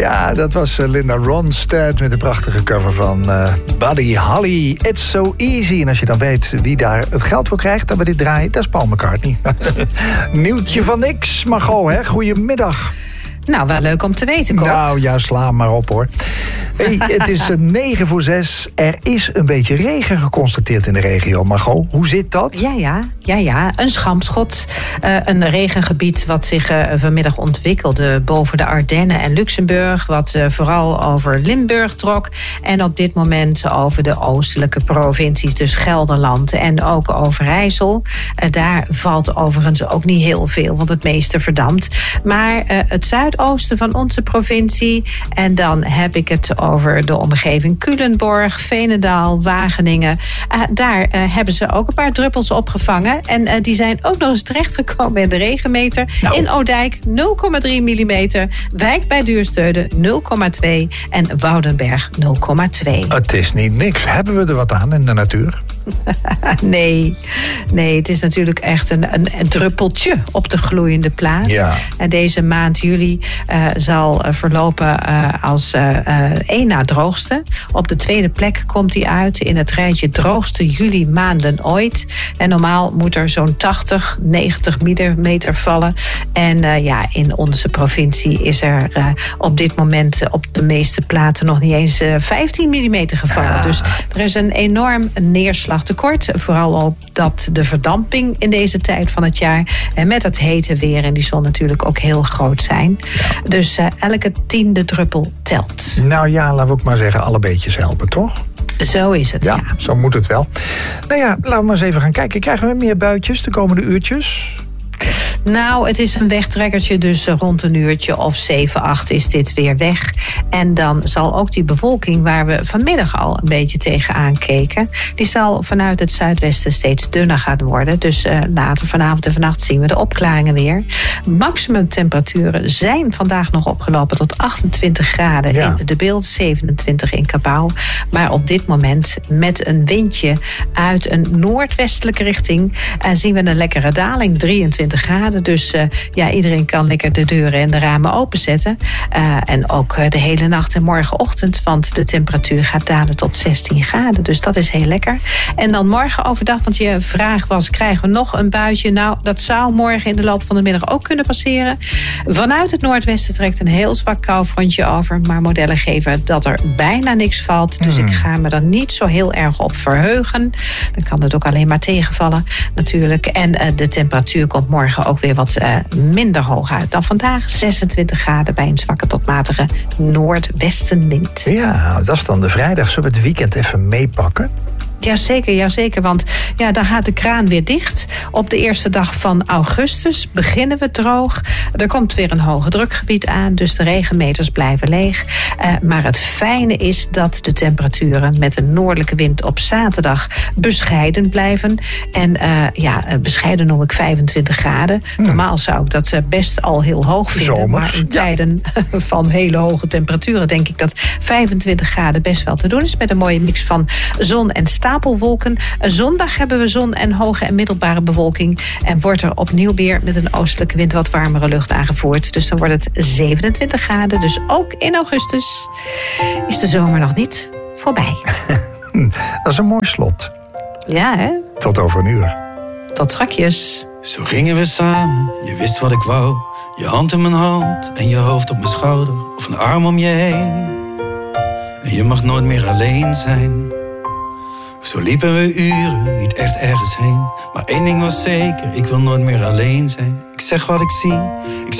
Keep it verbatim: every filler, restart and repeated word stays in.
Ja, dat was Linda Ronstadt met een prachtige cover van uh, Buddy Holly. It's so easy. En als je dan weet wie daar het geld voor krijgt, dan we dit draaien, dat is Paul McCartney. Nieuwtje van niks, Margot, hè? Goedemiddag. Nou, wel leuk om te weten, Cor. Nou ja, sla maar op, hoor. Hey, het is negen voor zes. Er is een beetje regen geconstateerd in de regio. Margot, hoe zit dat? Ja, ja, ja, ja. Een schampschot. Uh, een regengebied wat zich uh, vanmiddag ontwikkelde boven de Ardennen en Luxemburg. Wat uh, vooral over Limburg trok. En op dit moment over de oostelijke provincies, dus Gelderland en ook Overijssel. Uh, daar valt overigens ook niet heel veel, want het meeste verdampt. Maar uh, het zuidoosten van onze provincie, en dan heb ik het over de omgeving Culemborg, Veenendaal, Wageningen. Uh, daar uh, hebben ze ook een paar druppels opgevangen. En uh, die zijn ook nog eens terechtgekomen in de regenmeter. Nou. In Oudijk nul komma drie millimeter. Wijk bij Duurstede nul komma twee. En Woudenberg nul komma twee. Het is niet niks. Hebben we er wat aan in de natuur? Nee, nee, het is natuurlijk echt een, een, een druppeltje op de gloeiende plaat. Ja. En deze maand juli uh, zal verlopen uh, als uh, uh, één na droogste. Op de tweede plek komt hij uit in het rijtje droogste juli maanden ooit. En normaal moet er zo'n tachtig, negentig millimeter vallen. En uh, ja, in onze provincie is er uh, op dit moment op de meeste plaatsen nog niet eens uh, vijftien millimeter gevallen. Ah. Dus er is een enorm neerslag tekort. Vooral ook dat de verdamping in deze tijd van het jaar en met het hete weer en die zon natuurlijk ook heel groot zijn. Ja. Dus uh, elke tiende druppel telt. Nou ja, laten we ook maar zeggen, alle beetjes helpen, toch? Zo is het, ja. Ja, zo moet het wel. Nou ja, laten we maar eens even gaan kijken. Krijgen we meer buitjes de komende uurtjes? Nou, het is een wegtrekkertje, dus rond een uurtje of zeven, acht is dit weer weg. En dan zal ook die bewolking waar we vanmiddag al een beetje tegenaan keken, die zal vanuit het zuidwesten steeds dunner gaan worden. Dus uh, later vanavond en vannacht zien we de opklaringen weer. Maximumtemperaturen zijn vandaag nog opgelopen tot achtentwintig graden ja. in de Beeld, zevenentwintig in Cabauw. Maar op dit moment met een windje uit een noordwestelijke richting uh, zien we een lekkere daling, drieëntwintig graden. Dus uh, ja, iedereen kan lekker de deuren en de ramen openzetten. Uh, en ook uh, de hele nacht en morgenochtend, want de temperatuur gaat dalen tot zestien graden. Dus dat is heel lekker. En dan morgen overdag, want je vraag was, krijgen we nog een buitje? Nou, dat zou morgen in de loop van de middag ook kunnen passeren. Vanuit het noordwesten trekt een heel zwak koufrontje over, maar modellen geven dat er bijna niks valt. Dus mm. ik ga me er niet zo heel erg op verheugen. Dan kan het ook alleen maar tegenvallen natuurlijk. En uh, de temperatuur komt morgen ook weer wat uh, minder hoog uit dan vandaag. zesentwintig graden bij een zwakke tot matige noordwestenwind. Ja, dat is dan de vrijdag. Zullen we het weekend even meepakken? Jazeker, jazeker, want ja, dan gaat de kraan weer dicht. Op de eerste dag van augustus beginnen we droog. Er komt weer een hoge drukgebied aan, dus de regenmeters blijven leeg. Uh, maar het fijne is dat de temperaturen met een noordelijke wind op zaterdag bescheiden blijven. En uh, ja, bescheiden noem ik vijfentwintig graden. Hmm. Normaal zou ik dat best al heel hoog vinden. Zomers, maar in tijden ja. van hele hoge temperaturen denk ik dat vijfentwintig graden best wel te doen is. Met een mooie mix van zon en stapelwolken. Zondag hebben we zon en hoge en middelbare bewolking. En wordt er opnieuw weer met een oostelijke wind wat warmere lucht aangevoerd. Dus dan wordt het zevenentwintig graden. Dus ook in augustus is de zomer nog niet voorbij. Dat is een mooi slot. Ja, hè? Tot over een uur. Tot strakjes. Zo gingen we samen, je wist wat ik wou. Je hand in mijn hand en je hoofd op mijn schouder. Of een arm om je heen. En je mag nooit meer alleen zijn. Zo liepen we uren, niet echt ergens heen. Maar één ding was zeker, ik wil nooit meer alleen zijn. Ik zeg wat ik zie, ik